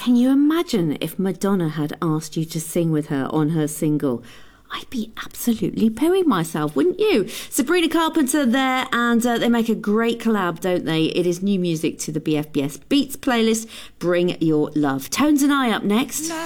Can you imagine if Madonna had asked you to sing with her on her single? I'd be absolutely pooing myself, wouldn't you? Sabrina Carpenter there, and they make a great collab, don't they? It is new music to the BFBS Beats playlist. Bring Your Love. Tones and I up next.